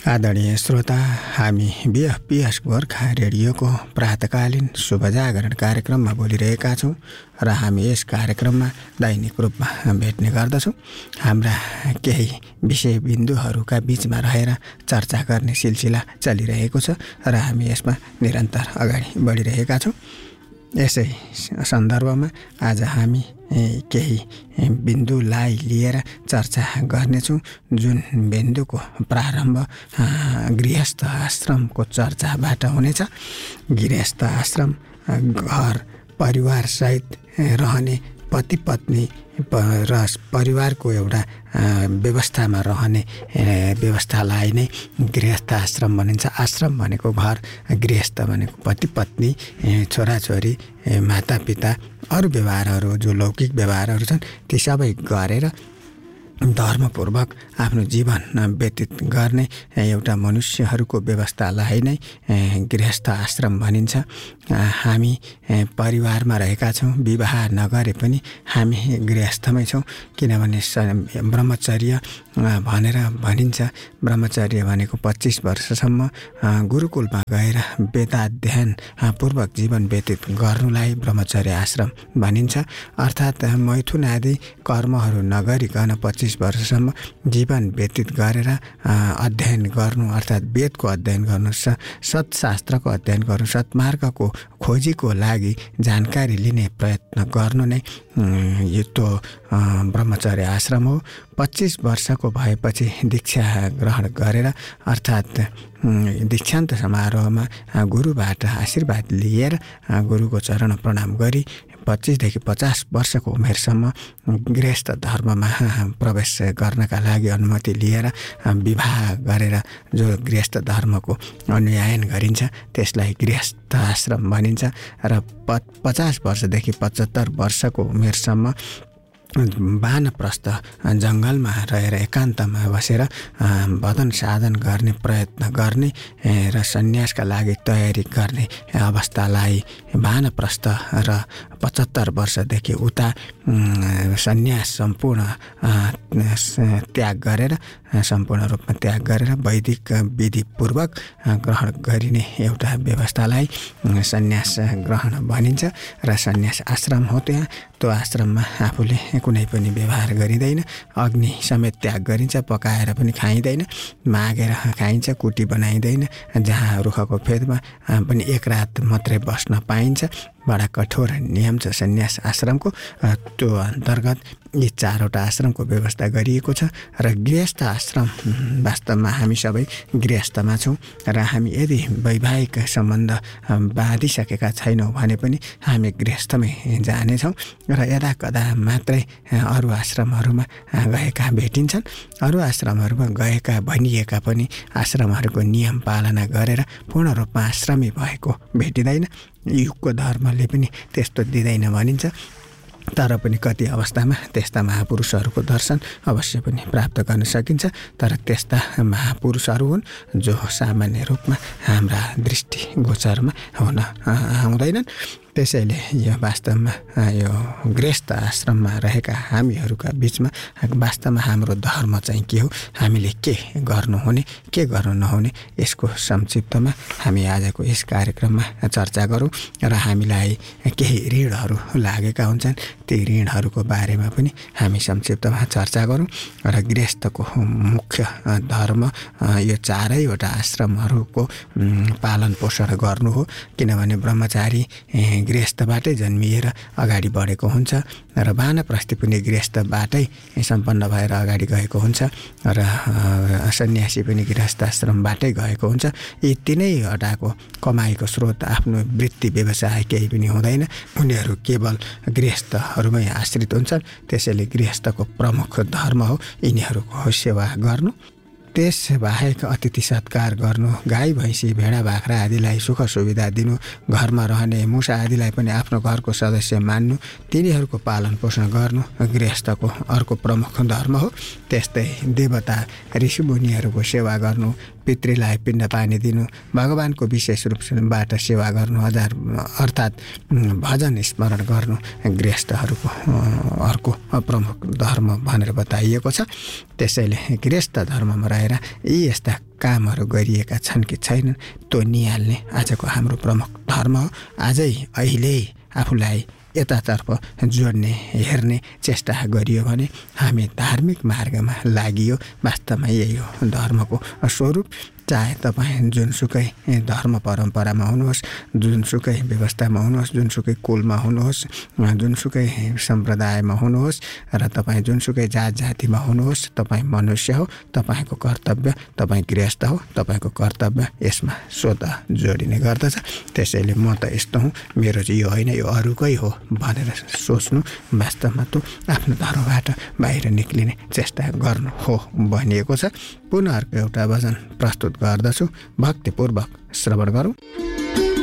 आदरणीय श्रोता, हामी बिएफपिएस गोर्खा रेडियोको प्रातकालीन शुभजागरण कार्यक्रममा बोलिरहेका छौँ र हामी यस कार्यक्रममा दैनिक रूपमा भेट्ने गर्दछौँ। हाम्रा केही विषय बिन्दुहरूका बीचमा रहेर चर्चा गर्ने सिलसिला चलिरहेको छ र हामी यसमा निरन्तर अगाडि बढिरहेका छौँ। यसै सन्दर्भमा आज हामी केही बिन्दुलाई लिएर चर्चा गर्नेछौँ, जुन बिन्दुको प्रारम्भ गृहस्थ आश्रमको चर्चाबाट हुनेछ। गृहस्थ आश्रम घर परिवारसहित रहने पति पत्नी र परिवारको एउटा व्यवस्थामा रहने व्यवस्थालाई नै गृहस्थ आश्रम भनिन्छ। आश्रम भनेको घर, गृहस्थ भनेको पति पत्नी, छोराछोरी, मातापिता, अरू व्यवहारहरू जो लौकिक व्यवहारहरू छन् ती सबै गरेर धर्मपूर्वक आफ्नो जीवन व्यतीत गर्ने एउटा मनुष्यहरूको व्यवस्थालाई नै गृहस्थ आश्रम भनिन्छ। हामी परिवारमा रहेका छौँ, विवाह नगरे पनि हामी गृहस्थमै छौँ, किनभने ब्रह्मचर्य भनेर भनिन्छ। ब्रह्मचर्य भनेको 25 वर्षसम्म गुरुकुलमा गएर वेदाध्ययन पूर्वक जीवन व्यतीत गर्नुलाई ब्रह्मचर्य आश्रम भनिन्छ। अर्थात् मैथुन आदि कर्महरू नगरिकन 25 वर्षसम्म जीवन व्यतीत गरेर अध्ययन गर्नु, अर्थात् वेदको अध्ययन गर्नु, सत्शास्त्रको अध्ययन गर्नु, सत्मार्गको खोजीको लागि जानकारी लिने प्रयत्न गर्नु नै यो ब्रह्मचर्य आश्रम हो। 25 वर्षको भएपछि दीक्षा ग्रहण गरेर अर्थात् दीक्षान्त समारोहमा गुरुबाट आशीर्वाद लिएर गुरुको चरण प्रणाम गरी 25देखि 50 वर्षको उमेरसम्म गृहस्थ धर्ममा प्रवेश गर्नका लागि अनुमति लिएर विवाह गरेर जो गृहस्थ धर्मको अनुयायन गरिन्छ त्यसलाई गृहस्थ आश्रम भनिन्छ। र 50 वर्षदेखि 75 वर्षको उमेरसम्म वानप्रस्थ जङ्गलमा रहेर एकान्तमा बसेर भजन साधन गर्ने प्रयत्न गर्ने र सन्यासका लागि तयारी गर्ने अवस्थालाई वानप्रस्थ र 75 वर्षदेखि उता सन्यास सम्पूर्ण त्याग गरेर सम्पूर्ण रूपमा त्याग गरेर वैदिक विधिपूर्वक ग्रहण गरिने एउटा व्यवस्थालाई सन्यास ग्रहण भनिन्छ र सन्यास आश्रम हो। त्यहाँ त्यो आश्रममा आफूले कुनै पनि व्यवहार गरिँदैन, अग्नि समेत त्याग गरिन्छ, पकाएर पनि खाइँदैन, मागेर खाइन्छ, कुटी बनाइँदैन, जहाँ रुखको फेदमा पनि एक रात मात्रै बस्न पाइन्छ। बडा कठोर नियम छ सन्यास आश्रमको। त्यो अन्तर्गत यी 4वटा आश्रमको व्यवस्था गरिएको छ र गृहस्थ आश्रम वास्तवमा हामी सबै गृहस्थमा छौँ र हामी यदि वैवाहिक सम्बन्ध बाँधिसकेका छैनौँ भने पनि हामी गृहस्थमै जानेछौँ र यदा कदा मात्रै अरू आश्रमहरूमा गएका भेटिन्छन्। अरू आश्रमहरूमा गएका भनिएका पनि आश्रमहरूको नियम पालना गरेर पूर्ण रूपमा आश्रमी भएको भेटिँदैन। युगको धर्मले पनि त्यस्तो दिँदैन भनिन्छ। तर पनि कति अवस्थामा त्यस्ता महापुरुषहरूको दर्शन अवश्य पनि प्राप्त गर्न सकिन्छ। तर त्यस्ता महापुरुषहरू हुन् जो सामान्य रूपमा हाम्रा दृष्टिगोचरमा हुन आउँदैनन्। त्यसैले यो वास्तवमा यो गृहस्थ आश्रममा रहेका हामीहरूका बिचमा वास्तवमा हाम्रो धर्म चाहिँ के हो, हामीले के गर्नुहुने के गर्नु नहुने, यसको संक्षिप्तमा हामी आजको यस कार्यक्रममा चर्चा गरौँ र हामीलाई केही ऋणहरू लागेका हुन्छन् ती ऋणहरूको बारेमा पनि हामी संक्षिप्तमा चर्चा गरौँ र गृहस्थको मुख्य धर्म यो 4वटा आश्रमहरूको पालन पोषण गर्नु हो। किनभने ब्रह्मचारी गृहस्थबाटै जन्मिएर अगाडि बढेको हुन्छ र वानप्रस्थी पनि गृहस्थबाटै सम्पन्न भएर अगाडि गएको हुन्छ र सन्यासी पनि गृहस्थ आश्रमबाटै गएको हुन्छ। यी तीनैवटाको कमाइको स्रोत आफ्नो वृत्ति व्यवसाय केही पनि हुँदैन, उनीहरू केवल गृहस्थहरूमै आश्रित हुन्छन्। त्यसैले गृहस्थको प्रमुख धर्म हो यिनीहरूको सेवा गर्नु। त्यस बाहेक अतिथि सत्कार गर्नु, गाई भैँसी भेडा बाख्रा आदिलाई सुख सुविधा दिनु, घरमा रहने मुसा आदिलाई पनि आफ्नो घरको सदस्य मान्नु, तिनीहरूको पालन पोषण गर्नु गृहस्थको अर्को प्रमुख धर्म हो। त्यस्तै देवता ऋषिमुनिहरूको सेवा गर्नु, पितृलाई पिण्ड पानी दिनु, भगवानको विशेष रूपबाट सेवा गर्नु, अर्थात् भजन स्मरण गर्नु गृहस्थहरूको अर्को प्रमुख धर्म भनेर बताइएको छ। त्यसैले गृहस्थ धर्ममा रहेर यी यस्ता कामहरू गरिएका छन् कि छैनन् त्यो निहाल्ने आजको हाम्रो प्रमुख धर्म हो। आजै अहिले आफूलाई यतातर्फ जोड्ने हेर्ने चेष्टा गरियो भने हामी धार्मिक मार्गमा लागियो। वास्तवमा यही हो धर्मको स्वरूप। चाहे तपाईँ जुनसुकै धर्म परम्परामा हुनुहोस्, जुनसुकै व्यवस्थामा हुनुहोस्, जुनसुकै कुलमा हुनुहोस्, जुनसुकै सम्प्रदायमा हुनुहोस् र तपाईँ जुनसुकै जात जातिमा हुनुहोस्, तपाईँ मनुष्य हो। तपाईँको कर्तव्य, तपाईँ गृहस्थ हो, तपाईँको कर्तव्य यसमा स्वतः जोडिने गर्दछ। त्यसैले म त यस्तो हुँ, मेरो चाहिँ यो होइन, यो अरूकै हो भनेर सोच्नु वास्तवमा त आफ्नो धर्मबाट बाहिर निक्लिने चेष्टा गर्नु हो भनिएको छ। पुनः अर्को एउटा भजन प्रस्तुत गर्दछु, भक्तिपूर्वक श्रवण गरौँ।